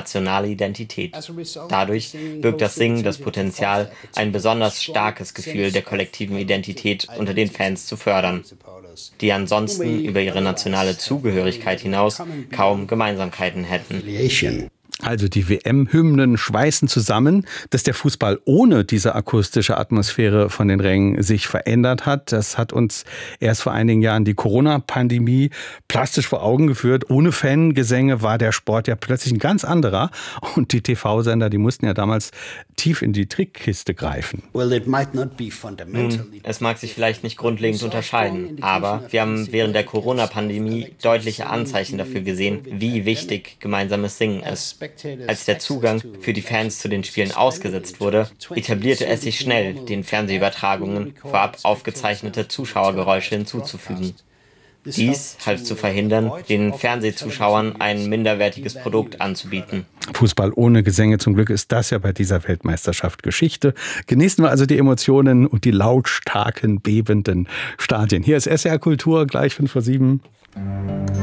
nationale Identität. Dadurch birgt das Singen das Potenzial, ein besonders starkes Gefühl der kollektiven Identität unter den Fans zu fördern, die ansonsten über ihre nationale Zugehörigkeit hinaus kaum Gemeinsamkeiten hätten. Also die WM-Hymnen schweißen zusammen. Dass der Fußball ohne diese akustische Atmosphäre von den Rängen sich verändert hat, das hat uns erst vor einigen Jahren die Corona-Pandemie plastisch vor Augen geführt. Ohne Fangesänge war der Sport ja plötzlich ein ganz anderer. Und die TV-Sender, die mussten ja damals tief in die Trickkiste greifen. Nun, es mag sich vielleicht nicht grundlegend unterscheiden, aber wir haben während der Corona-Pandemie deutliche Anzeichen dafür gesehen, wie wichtig gemeinsames Singen ist. Als der Zugang für die Fans zu den Spielen ausgesetzt wurde, etablierte es sich schnell, den Fernsehübertragungen vorab aufgezeichnete Zuschauergeräusche hinzuzufügen. Dies half zu verhindern, den Fernsehzuschauern ein minderwertiges Produkt anzubieten. Fußball ohne Gesänge, zum Glück ist das ja bei dieser Weltmeisterschaft Geschichte. Genießen wir also die Emotionen und die lautstarken, bebenden Stadien. Hier ist SR Kultur, gleich 5:07.